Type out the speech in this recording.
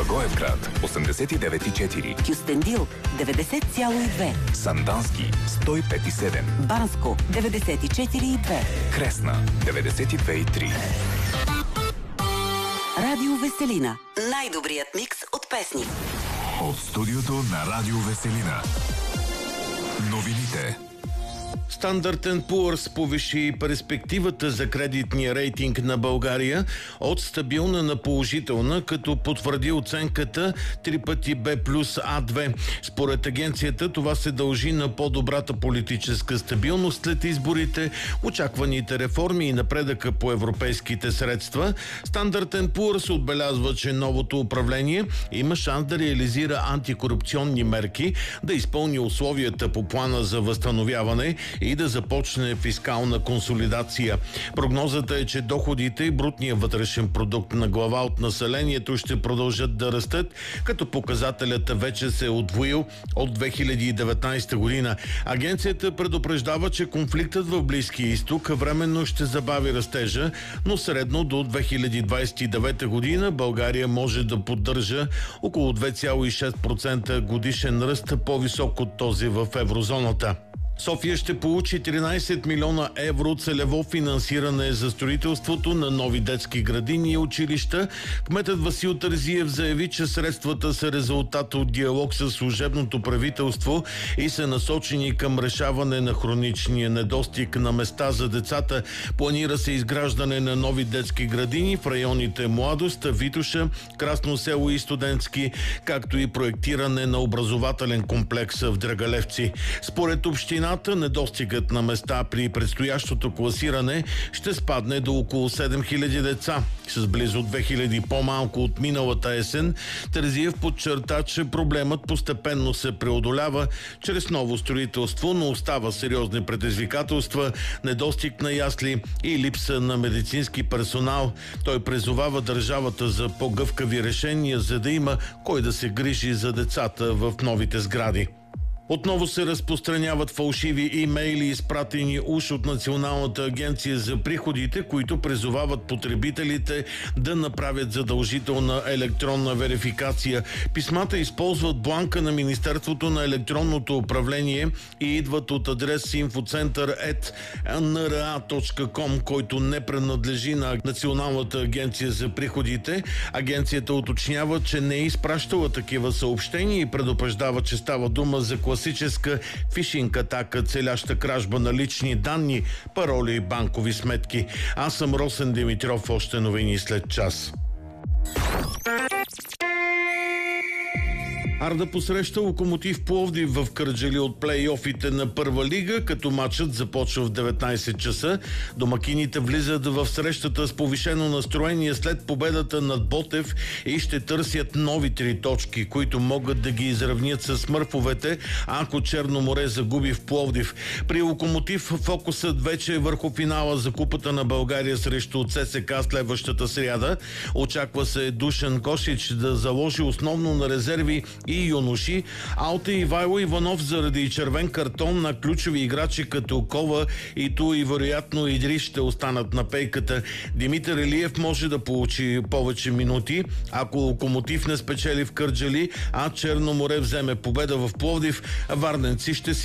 Благоевград 89,4, Кюстендил 90,2, Сандански 105,7, Банско 94,2, Кресна 92,3. Радио Веселина. Най-добрият микс от песни. От студиото на Радио Веселина. Новините. Standard & Poor's повиши перспективата за кредитния рейтинг на България от стабилна на положителна, като потвърди оценката 3 пъти B плюс А2. Според агенцията това се дължи на по-добрата политическа стабилност след изборите, очакваните реформи и напредъка по европейските средства. Standard & Poor's отбелязва, че новото управление има шанс да реализира антикорупционни мерки, да изпълни условията по плана за възстановяване и да започне фискална консолидация. Прогнозата е, че доходите и брутният вътрешен продукт на глава от населението ще продължат да растат, като показателят вече се е удвоил от 2019 година. Агенцията предупреждава, че конфликтът в Близкия изток временно ще забави растежа, но средно до 2029 година България може да поддържа около 2,6% годишен ръст, по-висок от този в еврозоната. София ще получи 13 милиона евро целево финансиране за строителството на нови детски градини и училища. Кметът Васил Терзиев заяви, че средствата са резултат от диалог с служебното правителство и са насочени към решаване на хроничния недостиг на места за децата. Планира се изграждане на нови детски градини в районите Младост, Витоша, Красно село и Студентски, както и проектиране на образователен комплекс в Драгалевци. Според община недостигът на места при предстоящото класиране ще спадне до около 7000 деца. С близо 2000 по-малко от миналата есен, Терзиев подчерта, че проблемът постепенно се преодолява чрез ново строителство, но остава сериозни предизвикателства, недостиг на ясли и липса на медицински персонал. Той призовава държавата за по-гъвкави решения, за да има кой да се грижи за децата в новите сгради. Отново се разпространяват фалшиви имейли, изпратени уж от Националната агенция за приходите, които призовават потребителите да направят задължителна електронна верификация. Писмата използват бланка на Министерството на електронното управление и идват от адрес infocenter@nra.com, който не принадлежи на Националната агенция за приходите. Агенцията уточнява, че не е изпращала такива съобщения и предупреждава, че става дума за класическа фишинг атака, целяща кражба на лични данни, пароли и банкови сметки. Аз съм Росен Димитров, още новини след час. Арда посреща Локомотив Пловдив в Кърджали от плейофите на Първа лига, като матчът започва в 19 часа. Домакините влизат в срещата с повишено настроение след победата над Ботев и ще търсят нови 3 точки, които могат да ги изравнят с Мърфовете, ако Черно море загуби в Пловдив. При Локомотив фокусът вече е върху финала за Купата на България срещу ЦСКА следващата сряда. Очаква се Душан Кошич да заложи основно на резерви и юноши. Алте Ивайло Иванов заради червен картон на ключови играчи като Кова и Ту и вероятно Идри ще останат на пейката. Димитър Илиев може да получи повече минути, ако Локомотив не спечели в Кърджали, а Черно море вземе победа в Пловдив. Варненци ще си